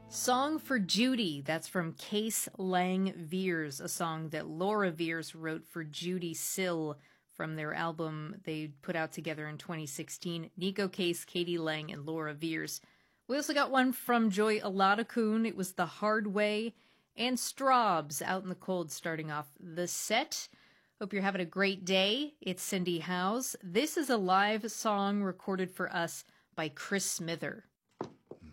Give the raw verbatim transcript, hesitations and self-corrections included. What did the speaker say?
Song for Judy, that's from Case Lang Veers, a song that Laura Veers wrote for Judy Sill from their album they put out together in twenty sixteen. Nico Case, Katie Lang, and Laura Veers. We also got one from Joy Aladakun. It was The Hard Way, and Straubs, Out in the Cold, starting off the set. Hope you're having a great day. It's Cindy Howes. This is a live song recorded for us by Chris Smither.